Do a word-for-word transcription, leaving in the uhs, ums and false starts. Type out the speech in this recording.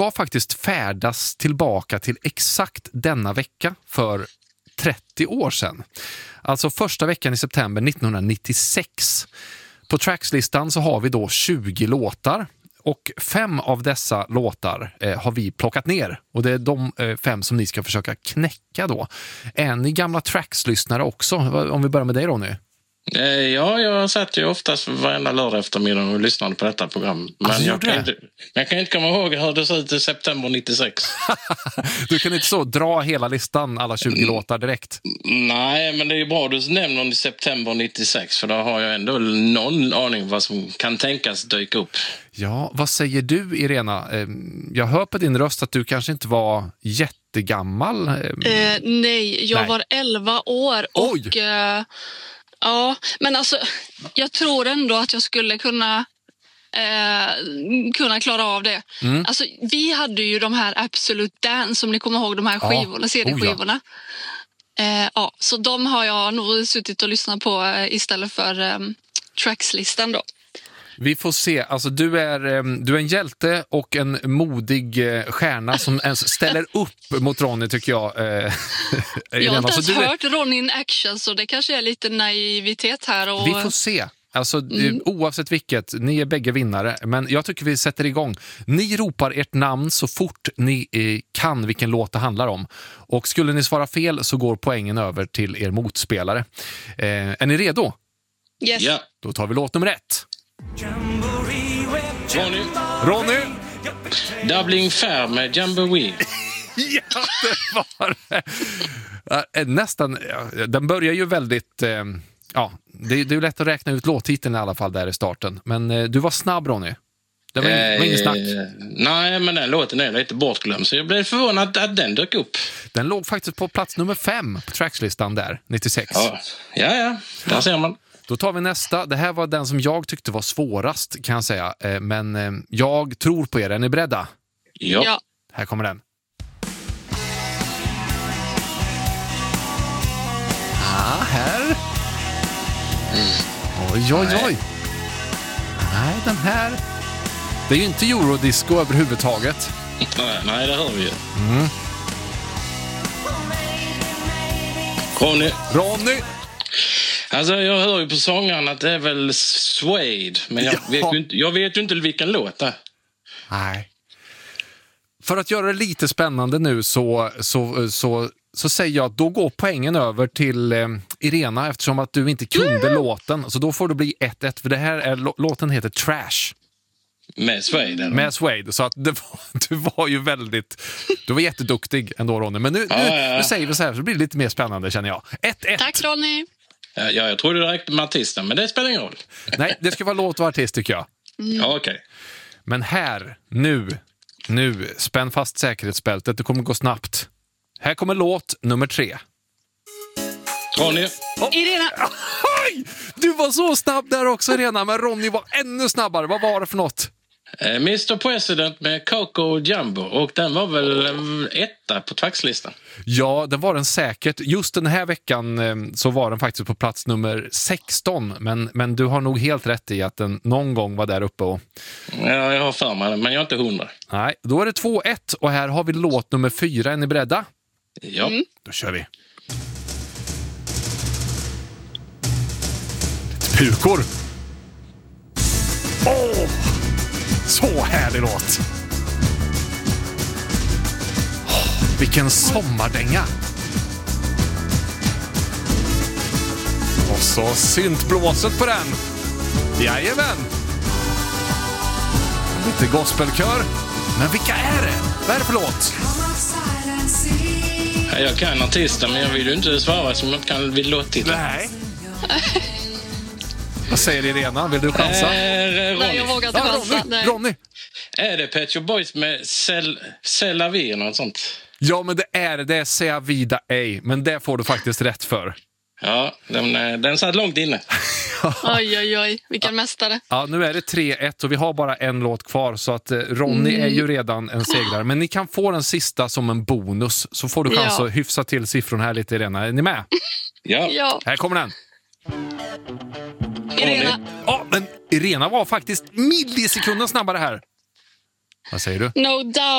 ska faktiskt färdas tillbaka till exakt denna vecka för trettio år sedan. Alltså första veckan i september nittonhundranittiosex. På trackslistan så har vi då tjugo låtar. Och fem av dessa låtar eh, har vi plockat ner. Och det är de eh, fem som ni ska försöka knäcka då. Är ni gamla tracks-lyssnare också? Om vi börjar med dig, Ronny. Ja, jag satt ju oftast varenda lördag eftermiddag och lyssnade på detta program. Men alltså, jag, kan inte, jag kan inte komma ihåg hur det såg ut i september nittiosex. Du kan inte så dra hela listan, alla tjugo mm. låtar direkt. Nej, men det är ju bra du nämner i september nittiosex. För då har jag ändå någon aning vad som kan tänkas dyka upp. Ja, vad säger du, Irena? Jag hör på din röst att du kanske inte var jättegammal. Eh, nej, jag nej. var elva år. Oj. Och... Eh... Ja, men alltså jag tror ändå att jag skulle kunna eh, kunna klara av det. Mm. Alltså vi hade ju de här Absolute Dance, som ni kommer ihåg, de här skivorna, ja. C D-skivorna. Oh, ja. Eh, ja, så de har jag nog suttit och lyssnat på eh, istället för eh, trackslistan då. Vi får se. Alltså, du, är, du är en hjälte och en modig stjärna som ens ställer upp mot Ronny, tycker jag. Jag har inte ens hört är... Ronny in action, så det kanske är lite naivitet här. Och... Vi får se. Alltså, mm. Oavsett vilket, ni är bägge vinnare. Men jag tycker vi sätter igång. Ni ropar ert namn så fort ni kan vilken låt det handlar om. Och skulle ni svara fel så går poängen över till er motspelare. Eh, är ni redo? Yes. Ja. Då tar vi låt nummer ett. Ronny. Ronny. Dublin Fair med Jamboree. Ja, det var det. Nästan, ja, den börjar ju väldigt... Eh, ja, det, det är ju lätt att räkna ut låttiteln i alla fall där i starten. Men eh, du var snabb, Ronny. Det var, eh, var ingen snack. Nej, men den låten är lite bortglömd, så jag blev förvånad att den dök upp. Den låg faktiskt på plats nummer fem på trackslistan där, nittiosex. Ja, ja, ja. Där ja. ser man. Då tar vi nästa. Det här var den som jag tyckte var svårast, kan jag säga. Men jag tror på er. Är ni beredda? Ja. ja. Här kommer den. Ah, här. Mm. Oj, oj, oj. Nej. Nej, den här. Det är ju inte eurodisco överhuvudtaget. Nej, nej, det hör vi ju. Mm. Ronny. Ronny. Alltså, jag hör ju på sångaren att det är väl Suede, men jag, ja. vet, ju inte, jag vet ju inte vilken låt det är. Nej. För att göra det lite spännande nu så, så, så, så säger jag att då går poängen över till eh, Irena, eftersom att du inte kunde mm. låten. Så då får det bli ett ett, för det här är, låten heter Trash. Med Suede? Eller? Med Suede, så att det var, du var ju väldigt... Du var jätteduktig ändå, Ronny. Men nu, ja, nu, ja, ja. nu säger vi så här, så blir det lite mer spännande, känner jag. ett ett. Tack, Ronny. Ja, jag tror det räckte med artisten, men det spelar ingen roll. Nej, det ska vara låt och artist, tycker jag. Mm. Ja, okej. Okay. Men här, nu, nu, spänn fast säkerhetsbältet. Det kommer gå snabbt. Här kommer låt nummer tre. Ronny. Oh. Irena. Oj! Du var så snabb där också, Irena, men Ronny var ännu snabbare. Vad var det för något? Eh, mister President med Coco Jumbo, och den var väl eh, etta på trackslistan. Ja, den var den säkert. Just den här veckan eh, så var den faktiskt på plats nummer sexton, men, men du har nog helt rätt i att den någon gång var där uppe. Och... Ja, jag har för mig, men jag är inte hundra. Nej, då är det två ett och här har vi låt nummer fyra. Är ni beredda? Ja. Mm. Då kör vi. Pukor. Åh! Oh! Så härlig låt. Oh, vilken sommardänga. Och så syntblåset på den. Jajamän. Lite gospelkör. Men vilka är det? Vad är det för låt? Jag kan artisten, men jag vill ju inte svara som jag kan vid låttiteln. Nej. Vad säger Irena? Vill du chansa? Eh, Nej, jag vågar inte ja, chansa. Ronny, Nej. Ronny. Är det Pet Shop Boys med C'est la vie eller något sånt? Ja, men det är det. Det är Sea Vida ej. Men det får du faktiskt rätt för. Ja, den, den satt långt inne. Oj, oj, oj. Vilken mästare. Ja, nu är det tre ett och vi har bara en låt kvar. Så att Ronny mm. är ju redan en segrare. Men ni kan få den sista som en bonus. Så får du chans ja. att hyfsa till siffrorna här lite, Irena. Är ni med? Ja. ja. Här kommer den. Irena. Ja, men Irena var faktiskt millisekunder snabbare här. Vad säger du? No doubt.